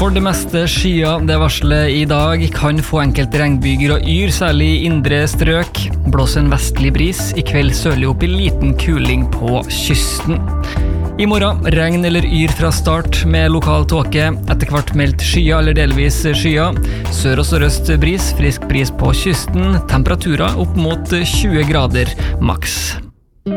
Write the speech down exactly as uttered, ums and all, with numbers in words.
For det meste skyer, det varslet i dag kan få enkelte regnbyger og yr, særlig i indre strøk. Blåser en vestlig bris, i kveld sørlig opp i liten kuling på kysten. I morgen regn eller yr fra start med lokal tåke, etter hvert meldt skyer eller delvis skyer. Sør- og sørøst bris, frisk bris på kysten, temperaturer opp mot tjue grader maks.